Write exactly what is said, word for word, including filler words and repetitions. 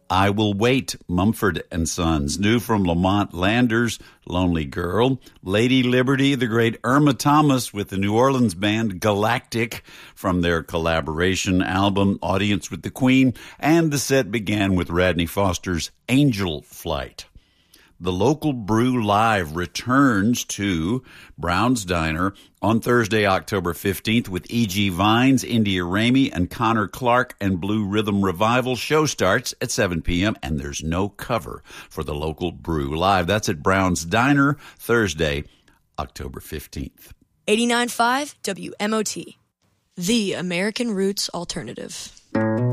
I Will Wait, Mumford and Sons. New from Lamont Landers, Lonely Girl. Lady Liberty, the great Irma Thomas with the New Orleans band Galactic from their collaboration album Audience with the Queen. And the set began with Radney Foster's Angel Flight. The Local Brew Live returns to Brown's Diner on Thursday, October fifteenth with E G. Vines, India Ramey, and Connor Clark and Blue Rhythm Revival. Show starts at seven p.m. and there's no cover for the Local Brew Live. That's at Brown's Diner, Thursday, October fifteenth. eighty-nine point five W M O T, the American Roots Alternative.